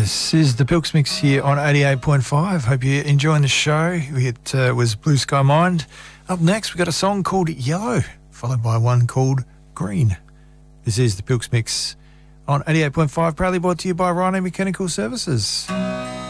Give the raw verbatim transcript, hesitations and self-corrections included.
This is the Pilks Mix here on eighty-eight point five. Hope you're enjoying the show. It uh, was Blue Sky Mind. Up next, we've got a song called Yellow, followed by one called Green. This is the Pilks Mix on eighty-eight point five, proudly brought to you by Rhino Mechanical Services.